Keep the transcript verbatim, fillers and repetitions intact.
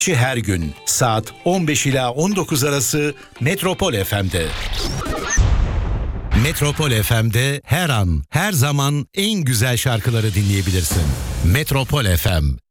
Her gün saat on beş ila on dokuz arası Metropol F M'de. Metropol F M'de her an, her zaman en güzel şarkıları dinleyebilirsin. Metropol F M.